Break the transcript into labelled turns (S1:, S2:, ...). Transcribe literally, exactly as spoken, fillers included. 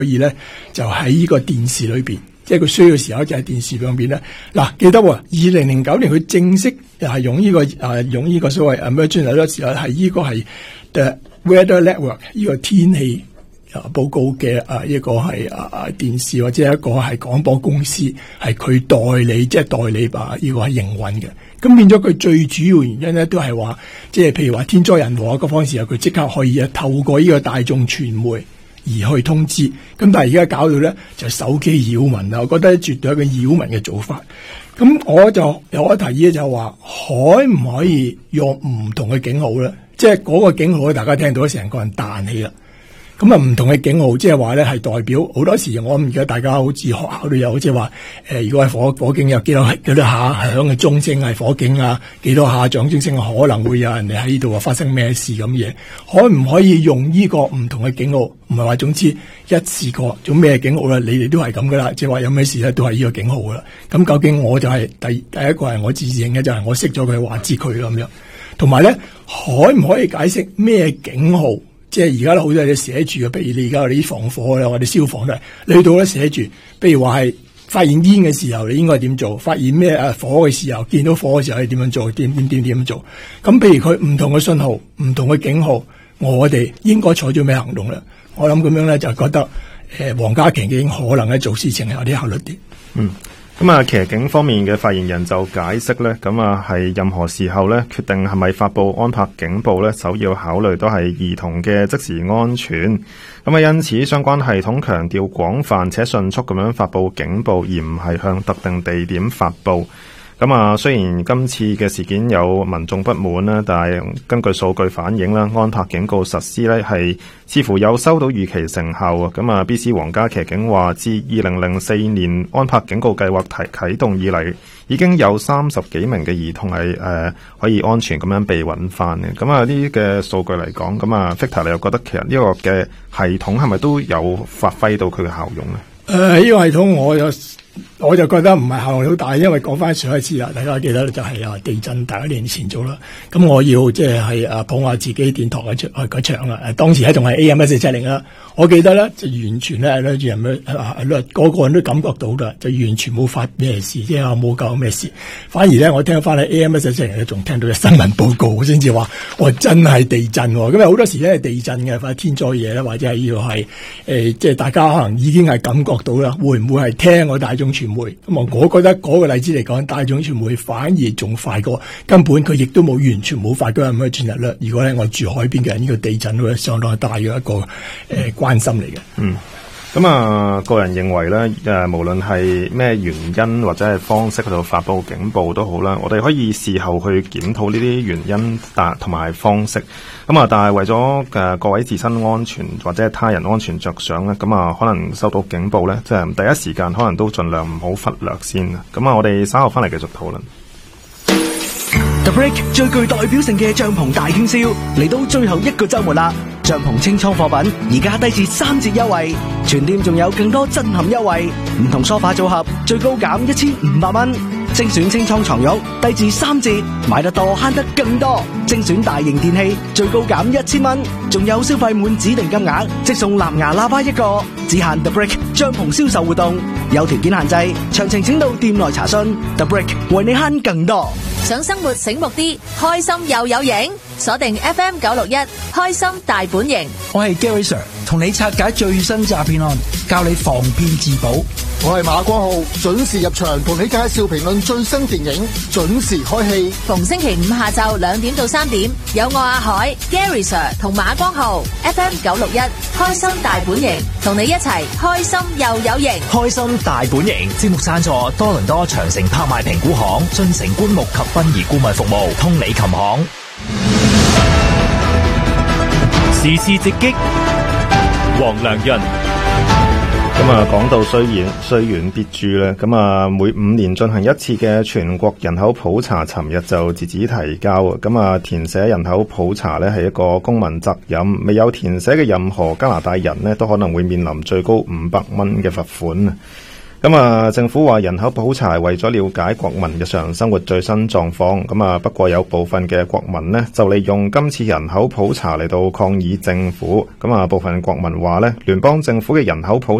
S1: 所以咧就喺呢個電視裏邊，即係佢需要嘅時候就喺電視上邊咧。嗱，記得喎，二零零九年佢正式係用呢、這個誒、啊、用呢個所謂 emergency alert 嘅時候，係呢個係 The Weather Network 呢個天氣啊報告嘅啊一個係啊電視或者一個係廣播公司，係佢代理即係、就是、代理吧呢、這個係營運嘅。咁變咗佢最主要原因咧，都係話即係譬如話天災人禍嗰方面時候，佢即刻可以啊透過呢個大眾傳媒而去通知。咁但係而家搞到咧就手機擾民啦，我覺得絕對係一個擾民嘅做法。咁我就有一提議咧，就話可唔可以用唔同嘅警號咧？即係嗰個警號咧，大家聽到成個人彈起啦。咁啊，唔同嘅警號，即係話咧，係代表好多時，我諗而家大家好似學校都有，即係話誒，如果係火火警有幾多幾多下響嘅鐘聲係火警啊，幾多下掌聲聲可能會有人哋喺呢度啊發生咩事咁嘢？可唔可以用呢個唔同嘅警號？唔係話總之一次過做咩警號啦？你哋都係咁噶啦，即係話有咩事咧都係呢個警號噶啦。咁究竟我就係第第一個係我自認嘅，就係、是、我識咗佢話知佢咁樣。同埋咧，可唔可以解釋咩警號？即係而家都好多嘢寫住嘅，譬如你而家我哋啲防火啦，或者消防都係，你去到咧寫住，譬如話係發現煙嘅時候，你應該點做？發現咩誒火嘅時候，見到火嘅時候，你點樣做？點點點點樣做？咁譬如佢唔同嘅信號、唔同嘅警號，我哋應該採取咩行動咧？我諗咁樣咧就覺得誒，黃家麒已經可能咧做事情係有啲效率啲。
S2: 嗯。咁啊，騎警方面嘅發言人就解釋咧，咁啊係任何時候咧決定係咪發佈安柏警報咧，首要考慮都係兒童嘅即時安全。咁啊，因此相關系統強調廣泛且迅速咁樣發佈警報，而唔係向特定地點發佈。咁啊，雖然今次嘅事件有民眾不滿啦，但係根據數據反映啦，安柏警告實施咧係似乎有收到預期成效啊。咁啊 ，B C 皇家騎警話，自二零零四年安柏警告計劃提啟動以嚟，已經有三十幾名嘅兒童係誒、呃、可以安全咁樣被揾翻嘅。咁啊，呢啲嘅數據嚟講，咁啊 Victor 你又覺得其實呢個嘅系統係咪都有發揮到佢嘅效用咧？
S1: 誒、呃，呢、這個系統我有。我就覺得唔係效用好大，因為講翻上一次啦，大家記得就係啊地震大一年前做啦。咁我要即係係啊捧下自己電台嘅場嘅場啦。誒，當時咧仲係 A M 一四七零啦。我記得咧就完全咧咧人咩啊個個人都感覺到噶，就完全冇發咩事，即係冇搞咩事。反而咧我聽翻喺 A M 一四七零咧，仲聽到嘅新聞報告先至話，我真係地震。咁啊好多時咧係地震嘅，或者天災嘢咧，或者係要係誒即係大家可能已經係感覺到啦，會唔會係聽我大眾傳媒？咁啊，我覺得嗰個例子嚟講，大眾傳媒反而仲快過，根本佢亦都冇完全冇發嗰咁嘅傳日率。如果咧我住海邊嘅人，呢、這個地震會相當大嘅一個誒、呃、關心嚟嘅。
S2: 嗯，咁啊，個人認為咧，誒、呃，無論係咩原因或者係方式去到發佈警報都好啦，我哋可以事後去檢討呢啲原因，但同埋方式。咁啊，但係為咗誒各位自身安全或者係他人安全着想咧，咁啊，可能收到警報咧，即係第一時間可能都盡量唔好忽略先啊。咁啊，我哋稍後翻嚟繼續討論。
S3: The Break 最具代表性嘅帳篷大傾銷嚟到最後一個週末啦！帳篷清倉貨品而家低至三折優惠，全店仲有更多震撼優惠，唔同梳化組合最高減一千五百蚊，精選清倉床褥低至三折，買得多慳得更多，精選大型電器最高減一千蚊，仲有消費滿指定金額即送藍牙喇叭一個，只限 The Break 帳篷銷售活動，有條件限制，詳情請到店內查詢。The Break 為你慳更多。
S4: 想生活醒目啲，開心又有型，鎖定 F M 九六一，開心大本營。
S5: 我係 Gary Sir， 同你拆解最新詐騙案，教你防騙自保。
S6: 我係馬光浩，準時入場同你介紹評論最新電影，準時開戲。
S4: 逢星期五下晝兩點到三點，有我阿海、Gary Sir 同馬光浩 F M 九六一，開心大本營，同你一齊開心又有型。
S7: 開心大本營節目贊助多倫多長城拍賣評估行、進城棺木及殯儀顧問服務、通理琴行。
S8: 時事直擊，黃良潤。
S2: 咁啊，講到雖遠雖遠必誅咧，咁啊，每五年進行一次嘅全國人口普查，尋日就截止提交啊。咁啊，填寫人口普查咧係一個公民責任，未有填寫嘅任何加拿大人咧都可能會面臨最高五百蚊嘅罰款啊。 咁啊，政府話人口普查為咗了解國民日常生活最新狀況。咁啊，不過有部分嘅國民呢，就利用今次人口普查嚟到抗議政府。咁啊，部分國民話呢，聯邦政府嘅人口普